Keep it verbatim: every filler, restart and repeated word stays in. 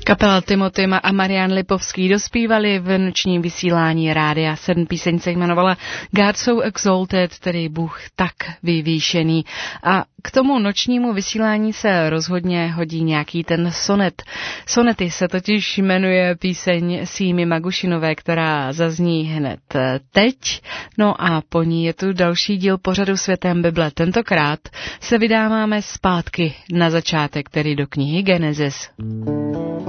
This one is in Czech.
Kapela Timothy a Marian Lipovský dospívali v nočním vysílání Rádia sedm. Píseň se jmenovala God So Exalted, tedy Bůh tak vyvýšený. A k tomu nočnímu vysílání se rozhodně hodí nějaký ten sonet. Sonety se totiž jmenuje píseň Símy Magušinové, která zazní hned teď. No a po ní je tu další díl pořadu Světem Bible. Tentokrát se vydáváme zpátky na začátek, tedy do knihy Genesis.